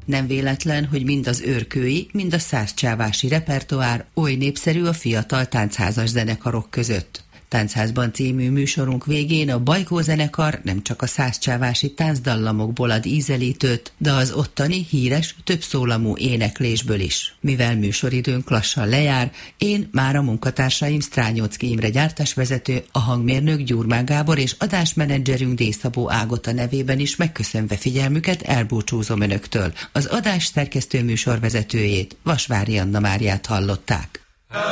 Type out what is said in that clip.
Nem véletlen, hogy mind az őrkői, mind a szászcsávási repertoár oly népszerű a fiatal táncházas zenekarok között. Táncházban című műsorunk végén a Bajkó zenekar nem csak a szászcsávási táncdallamokból ad ízelítőt, de az ottani híres, többszólamú éneklésből is. Mivel műsoridőnk lassan lejár, én már a munkatársaim Strányocki Imre gyártásvezető, a hangmérnök Gyurmán Gábor és adásmenedzserünk Dészabó Ágota nevében is megköszönve figyelmüket elbúcsúzom önöktől. Az adás szerkesztő műsorvezetőjét, Vasvári Anna Máriát hallották.